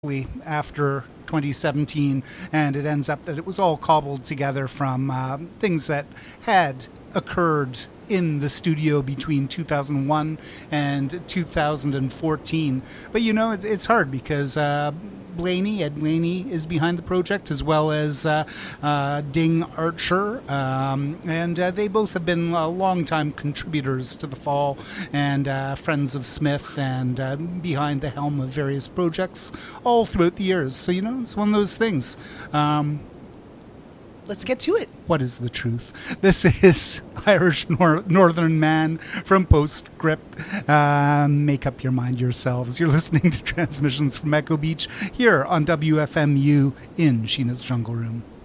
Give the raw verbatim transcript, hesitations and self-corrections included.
after twenty seventeen, and it ends up that it was all cobbled together from uh, things that had occurred in the studio between two thousand one and two thousand fourteen. But you know, it's, it's hard because uh, Blaney, Ed Blaney, is behind the project, as well as uh, uh, Ding Archer, um, and uh, they both have been uh, longtime contributors to The Fall and uh, friends of Smith, and uh, behind the helm of various projects all throughout the years. So, you know, it's one of those things. Um, Let's get to it. What is the truth? This is Irish Nor- Northern Man from Postscript. Uh, make up your mind yourselves. You're listening to Transmissions from Echo Beach here on W F M U in Sheena's Jungle Room.